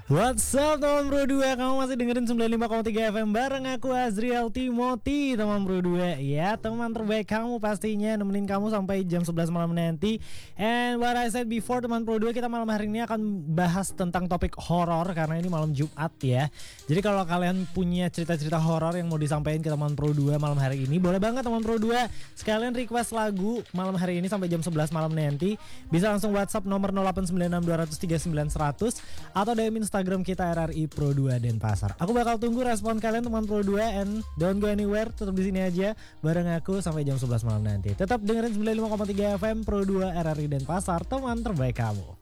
What's up teman Bro 2, kamu masih dengerin 95,3 FM bareng aku Azriel Timothy teman Bro 2. Ya teman terbaik kamu pastinya, nemenin kamu sampai jam 11 malam nanti. And what I said before teman Bro 2, kita malam hari ini akan bahas tentang topik horor karena ini malam Jumat ya. Jadi kalau kalian punya cerita-cerita horor yang mau disampaikan ke teman Bro 2 malam hari ini, boleh banget teman Bro 2. Sekalian request lagu malam hari ini sampai jam 11 malam nanti. Bisa langsung WhatsApp nomor 0896 200 3900 atau DM Instagram kita RRI Pro 2 Denpasar. Aku bakal tunggu respon kalian teman Pro 2 and don't go anywhere, tetap di sini aja bareng aku sampai jam 11 malam nanti. Tetap dengerin 95,3 FM Pro 2 RRI Denpasar, teman terbaik kamu.